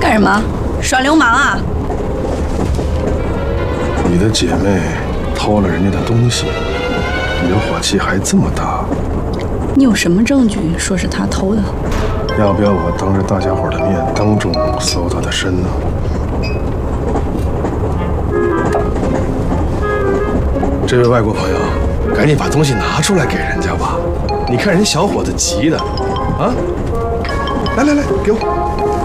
干什么？耍流氓啊！ 你的姐妹偷了人家的东西，你的火气还这么大？ 你有什么证据说是她偷的？ 要不要我当着大家伙的面当众搜她的身呢？这位外国朋友，赶紧把东西拿出来给人家吧！你看人小伙子急的，啊！来，给我。